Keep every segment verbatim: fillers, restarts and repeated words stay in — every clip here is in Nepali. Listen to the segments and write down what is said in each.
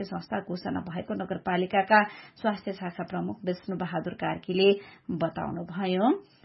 स्वास्थ्य संस्था घोषणा भएको नगरपालिकाका स्वास्थ्य शाखा प्रमुख विष्णु बहादुर कार्कीले बताउनुभयो।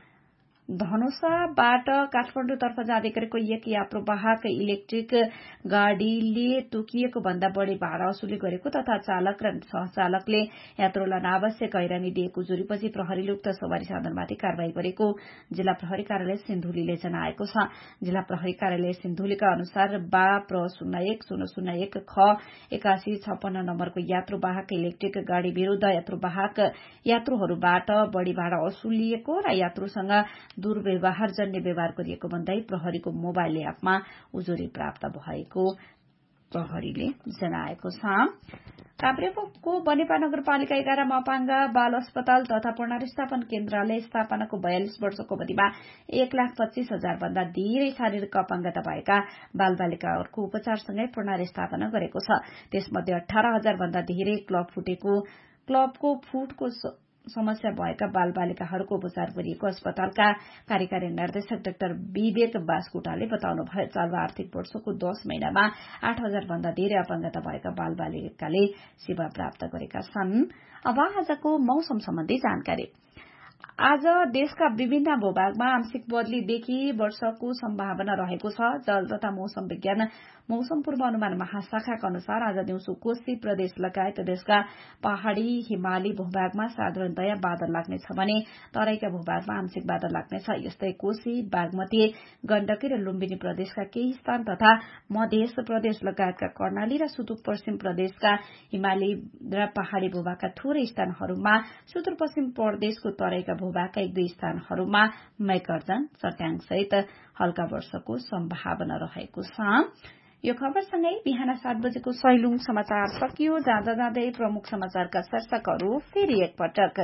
धनुषाबाट काठमाडौँतर्फ जाँदै गरेको एक यात्रुवाहक इलेक्ट्रिक गाड़ीले तोकिएको भन्दा बढ़ी भाड़ा वसूली गरेको तथा चालक र सहचालकले यात्रुलाई अनावश्यक हैरानी दिएको जुरीपछि प्रहरीले उक्त सवारी साधनमाथि कार्यवाही गरेको जिल्ला प्रहरी कार्यालय सिन्धुलीले जनाएको छ। जिल्ला प्रहरी कार्यालय सिन्धुलीका अनुसार बा प्र शून्य एक शून्य शून्य एक ख एकासी छप्पन्न नम्बरको यात्रुवाहक इलेक्ट्रिक गाड़ी विरूद्ध यात्रुवाहक यात्रुहरूबाट बढ़ी भाड़ा वसूलिएको र यात्रुसँग दुर्व्यवहार जन्य व्यवहार गरिएको भन्दै प्रहरीको मोबाइल एपमा उजुरी प्राप्त भएको प्रहरीले जनाएको छ। काभ्रेको बनेपा नगरपालिका एघारमा अपाङ्ग बाल अस्पताल तथा पुनर्स्थापन केन्द्रले स्थापनाको बयालिस वर्षको अवधिमा एक लाख पच्चीस हजार भन्दा धेरै शारीरिक अपाङ्गता भएका बाल बालिकाहरूको उपचारसँगै पुनर्स्थापना गरेको छ। त्यसमध्ये अठार हजार भन्दा धेरै क्लब फुटेको क्लबको फुटको समस्या भएका बाल बालिकाहरूको उपचार गरिएको अस्पतालका कार्यकारी निर्देशक डाक्टर विवेक बास्कोटाले बताउनुभयो। चालु आर्थिक वर्षको दश महिनामा आठ हजार भन्दा धेरै अपाङ्गता भएका बाल बालिकाले सेवा प्राप्त गरेका छन्। अब आजको मौसम सम्बन्धी जानकारी। आज देशका विभिन्न भूभागमा आंशिक बदलीदेखि वर्षाको सम्भावना रहेको छ। जल तथा मौसम विज्ञान मौसम पूर्वानुमान महाशाखाका अनुसार आज दिउँसो कोशी प्रदेश लगायत देशका पहाड़ी हिमाली भूभागमा साधारणतया बादल लाग्नेछ भने तराईका भूभागमा आंशिक बादल लाग्नेछ। यस्तै कोशी बागमती गण्डकी र लुम्बिनी प्रदेशका केही स्थान तथा मध्य प्रदेश लगायतका कर्णाली र सुदूरपश्चिम प्रदेशका हिमाली र पहाड़ी भूभागका थोरै स्थानहरूमा सुदूरपश्चिम प्रदेशको तराईका भूभागका एक दुई स्थानहरूमा मेघगर्जन चट्याङसहित हल्का वर्षाको सम्भावना रहेको छ। यो खबरसँगै बिहान सात बजेको सैलुङ समाचार सकियो। जाँदा जाँदै प्रमुख समाचारका शीर्षकहरू फेरि एकपटक।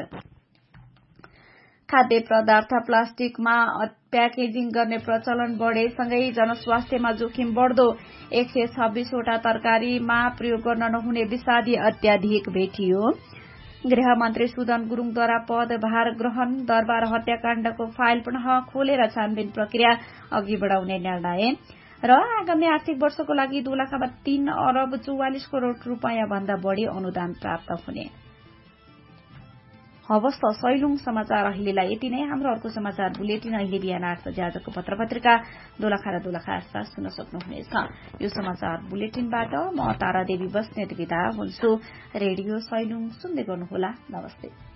खाद्य पदार्थ प्लास्टिकमा प्याकेजिङ गर्ने प्रचलन बढ़ेसँगै जनस्वास्थ्यमा जोखिम बढ़दो। एक सय छब्बीसवटा तरकारीमा प्रयोग गर्न नहुने विषादी अत्याधिक भेटियो। गृहमन्त्री सुदन गुरूङद्वारा पदभार ग्रहण दरबार हत्याकाण्डको फाइल पुनः खोलेर छानबिन प्रक्रिया अघि बढ़ाउने निर्णय र आगामी आर्थिक वर्षको लागि दुई लाख तीन अरब चौवालिस करोड़ रूपियाँ भन्दा बढ़ी अनुदान प्राप्त हुने। हवस् त सैलुङ समाचार अहिलेलाई यति नै। हाम्रो अर्को समाचार बुलेटिन अहिले बिहान आठ बजे आजको पत्र पत्रिका दोलखा र दोलखा आसपास सुन्न सक्नुहुनेछ। यो समाचार बुलेटिनबाट म तारा देवी बस्नेत विदा हुन्छु। रेडियो सैलुङ सुन्दै गर्नुहोला। नमस्ते।